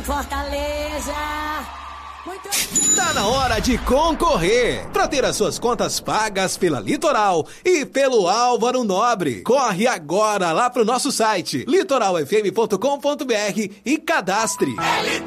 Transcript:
Fortaleza. Tá na hora de concorrer para ter as suas contas pagas pela Litoral e pelo Álvaro Nobre. Corre agora lá pro nosso site litoralfm.com.br e cadastre.